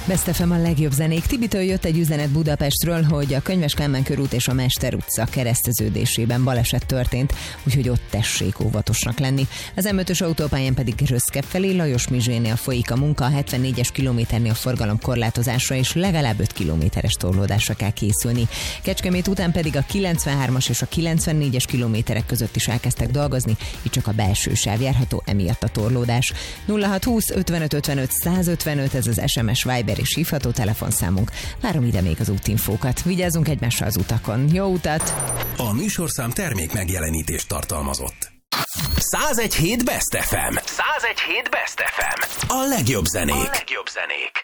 Best FM a legjobb zenék. Tibitől jött egy üzenet Budapestről, hogy a Könyves Kálmán körút és a Mester utca kereszteződésében baleset történt, úgyhogy ott tessék óvatosnak lenni. Az M5-ös autópályán pedig Röszkebb felé Lajos Mizsénél folyik a munka, a 74-es kilométernél forgalom korlátozásra és legalább 5 kilométeres torlódásra kell készülni. Kecskemét után pedig a 93-as és a 94-es kilométerek között is elkezdtek dolgozni, így csak a belső sáv járható, emiatt a torlódás. 0620 55 55 155, ez az SMS, Viber és hívható telefonszámunk. Várom ide még az útinfókat. Vigyázzunk egymással az utakon. Jó utat! A műsorszám termék megjelenítést tartalmazott. 101.7 Best FM. 101.7 Best FM. A legjobb zenék.